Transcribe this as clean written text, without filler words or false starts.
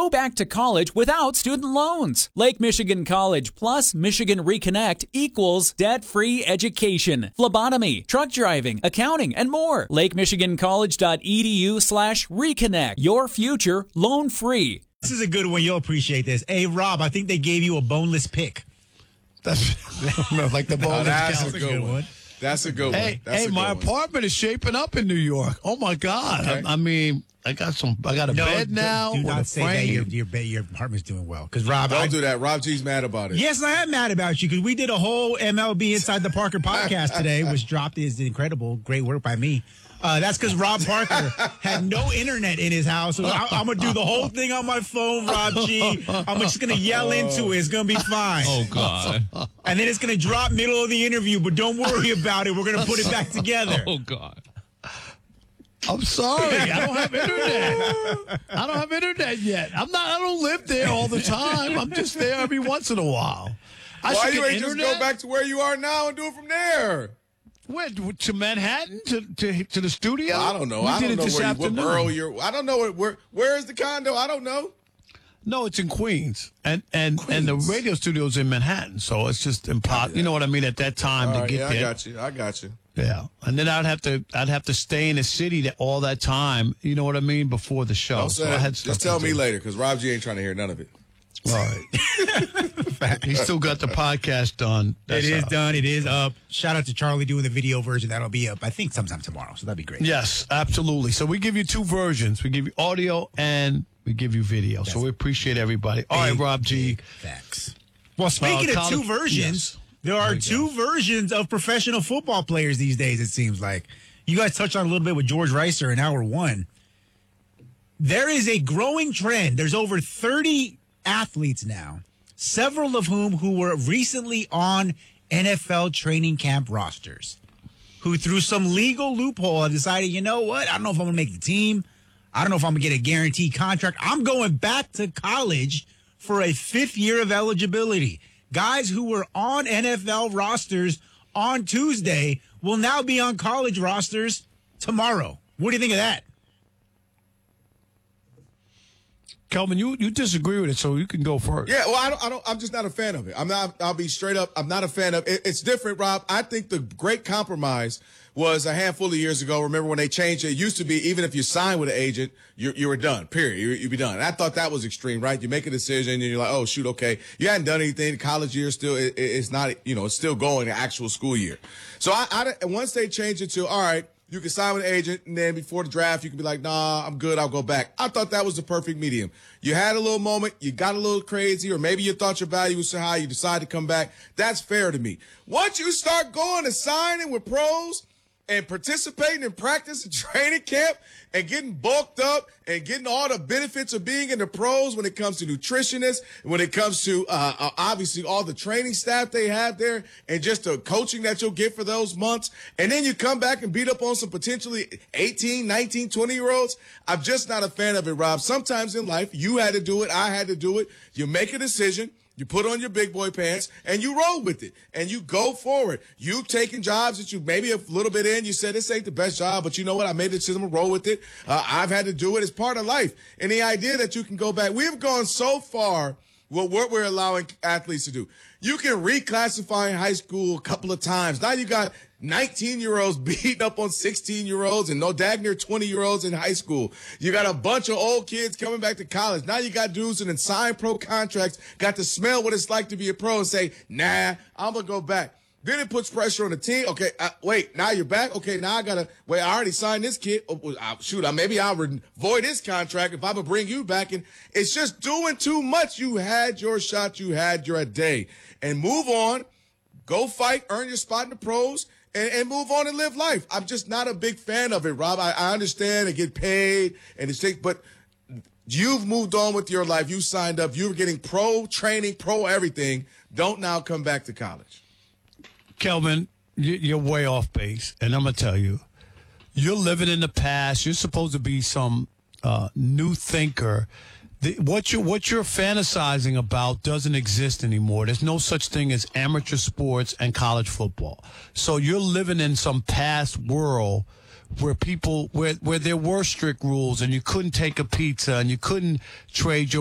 Go back to college without student loans. Lake Michigan College plus Michigan Reconnect equals debt-free education, phlebotomy, truck driving, accounting, and more. LakeMichiganCollege.edu/reconnect. Your future loan-free. This is a good one. You'll appreciate this. Hey, Rob, I think they gave you a boneless pick. That's like the boneless. That's a good one. That's a good one. Hey, my apartment is shaping up in New York. Oh my God! Okay. I mean, I got a bed now. Do not with a say frame. that your apartment's doing well. Because Rob, Don't do that. Rob G's mad about it. Yes, I am mad about you because we did a whole MLB Inside the Parker podcast today, which dropped is incredible. Great work by me. That's because Rob Parker had no internet in his house. So I'm going to do the whole thing on my phone, Rob G. I'm just going to yell into it. It's going to be fine. Oh, God. And then it's going to drop middle of the interview, but don't worry about it. We're going to put it back together. Oh, God. I'm sorry, I don't have internet. I don't have internet yet. I don't live there all the time. I'm just there every once in a while. Why you ain't just go back to where you are now and do it from there? Where, to Manhattan, to the studio? I don't know. I don't know what borough you're. I don't know where is the condo? I don't know. No, it's in Queens, and the radio studio's in Manhattan, so it's just impossible. You know what I mean? At that time to get there. I got you. Yeah, and then I'd have to stay in the city all that time. You know what I mean? Before the show, Just tell me later, because Rob G ain't trying to hear none of it. All right. He still got the podcast done. It is done. It is up. Shout out to Charlie doing the video version. That'll be up, I think, sometime tomorrow. So that'd be great. Yes, absolutely. So we give you two versions. We give you audio and we give you video. So we appreciate everybody. All right, Rob G. Facts. Well, speaking of two versions, there are two versions of professional football players these days, it seems like. You guys touched on a little bit with George Reiser in hour one. There is a growing trend. There's over 30 athletes now, several of whom who were recently on NFL training camp rosters, who through some legal loophole have decided, you know what, I don't know if I'm going to make the team. I don't know if I'm going to get a guaranteed contract. I'm going back to college for a 5th year of eligibility. Guys who were on NFL rosters on Tuesday will now be on college rosters tomorrow. What do you think of that? Kelvin, you disagree with it, so you can go first. Yeah, well, I'm just not a fan of it. I'll be straight up. I'm not a fan of it. It's different, Rob. I think the great compromise was a handful of years ago. Remember when they changed it? It used to be even if you signed with an agent, you were done, period. You'd be done. And I thought that was extreme, right? You make a decision and you're like, oh, shoot, okay. You hadn't done anything. The college year still, it's not, it's still going, the actual school year. So once they changed it to, all right, you can sign with an agent, and then before the draft, you can be like, nah, I'm good, I'll go back. I thought that was the perfect medium. You had a little moment, you got a little crazy, or maybe you thought your value was so high, you decided to come back. That's fair to me. Once you start going and signing with pros and participating in practice and training camp and getting bulked up and getting all the benefits of being in the pros when it comes to nutritionists, when it comes to obviously all the training staff they have there and just the coaching that you'll get for those months. And then you come back and beat up on some potentially 18, 19, 20-year-olds. I'm just not a fan of it, Rob. Sometimes in life, you had to do it. I had to do it. You make a decision. You put on your big boy pants and you roll with it and you go forward. You've taken jobs that you maybe a little bit in. You said this ain't the best job, but you know what? I made the decision to roll with it. I've had to do it. It's part of life. And the idea that you can go back, we've gone so far with what we're allowing athletes to do. You can reclassify in high school a couple of times. Now you got 19-year-olds beating up on 16-year-olds and no dag near 20-year-olds in high school. You got a bunch of old kids coming back to college. Now you got dudes that signed pro contracts, got to smell what it's like to be a pro and say, nah, I'm going to go back. Then it puts pressure on the team. Okay, wait, now you're back? Okay, now I got to, wait, I already signed this kid. Maybe I'll void this contract if I'm going to bring you back. And it's just doing too much. You had your shot. You had your day. And move on. Go fight, earn your spot in the pros. And move on and live life. I'm just not a big fan of it, Rob. I understand and get paid and it's but you've moved on with your life. You signed up. You were getting pro training, pro everything. Don't now come back to college. Kelvin, you're way off base, and I'm going to tell you, you're living in the past. You're supposed to be some new thinker. What you're fantasizing about doesn't exist anymore. There's no such thing as amateur sports and college football. So you're living in some past world where there were strict rules and you couldn't take a pizza and you couldn't trade your